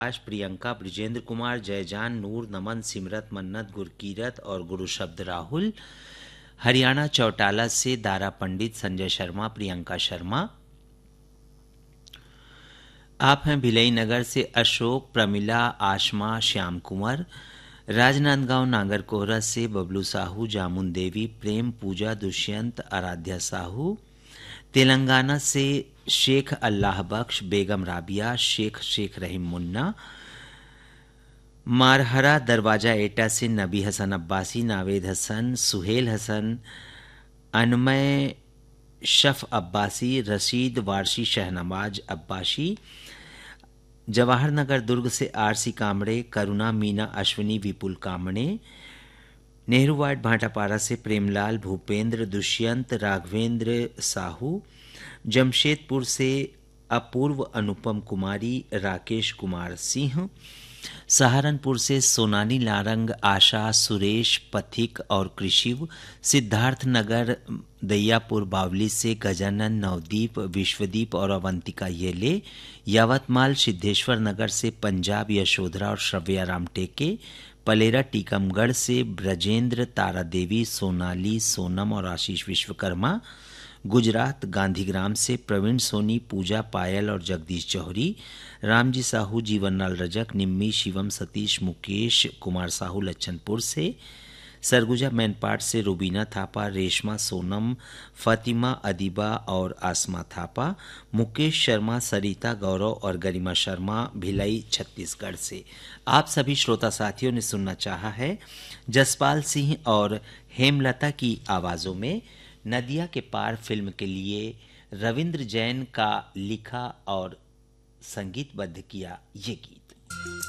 आज प्रियंका, ब्रिजेंद्र कुमार, जयजान, नूर, नमन, सिमरत, मन्नत, गुरकीरत और गुरुशब्द राहुल। हरियाणा चौटाला से दारा पंडित, संजय शर्मा, प्रियंका शर्मा। आप हैं भिलई नगर से अशोक, प्रमिला, आशमा, श्याम कुंवर। राजनांदगांव नागरकोहरा से बबलू साहू, जामुन देवी, प्रेम, पूजा, दुष्यंत, आराध्या साहू। तेलंगाना से शेख अल्लाह बख्श, बेगम राबिया, शेख रहीम मुन्ना। मारहरा दरवाजा एटा से नबी हसन अब्बासी, नावेद हसन, सुहेल हसन, अनमय शफ अब्बासी, रशीद वारशी, शहनवाज अब्बासी। जवाहर नगर दुर्ग से आरसी कामड़े, करुणा, मीना, अश्विनी, विपुल कामड़े। नेहरू वार्ड भाटापारा से प्रेमलाल, भूपेंद्र, दुष्यंत, राघवेंद्र साहू। जमशेदपुर से अपूर्व, अनुपम कुमारी, राकेश कुमार सिंह। सहारनपुर से सोनाली नारंग, आशा, सुरेश, पथिक और कृषिव। सिद्धार्थ नगर दैयापुर बावली से गजानन, नवदीप, विश्वदीप और अवंतिका येले। यावतमाल सिद्धेश्वर नगर से पंजाब, यशोधरा और श्रव्या राम टेके। पलेरा टीकमगढ़ से ब्रजेंद्र, तारा देवी, सोनाली, सोनम और आशीष विश्वकर्मा। गुजरात गांधीग्राम से प्रवीण सोनी, पूजा, पायल और जगदीश जौहरी। रामजी साहू, जीवनलाल रजक, निम्मी, शिवम, सतीश, मुकेश कुमार साहू लच्छनपुर से। सरगुजा मैनपाट से रुबीना थापा, रेशमा, सोनम, फातिमा, अदीबा और आसमा थापा। मुकेश शर्मा, सरिता गौरव और गरिमा शर्मा भिलाई छत्तीसगढ़ से। आप सभी श्रोता साथियों ने सुनना चाहा है जसपाल सिंह और हेमलता की आवाज़ों में नदिया के पार फिल्म के लिए रविंद्र जैन का लिखा और संगीतबद्ध किया ये गीत।